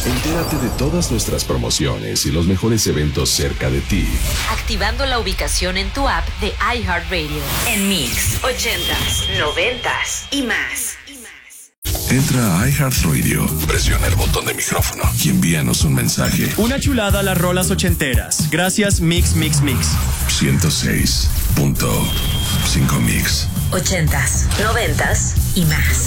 Entérate de todas nuestras promociones y los mejores eventos cerca de ti. Activando la ubicación en tu app de iHeartRadio. En Mix, 80s, 90s y más. Entra a iHeartRadio, presiona el botón de micrófono y envíanos un mensaje. Una chulada a las rolas ochenteras. Gracias, Mix. 106.5 Mix. 80s, 90s y más.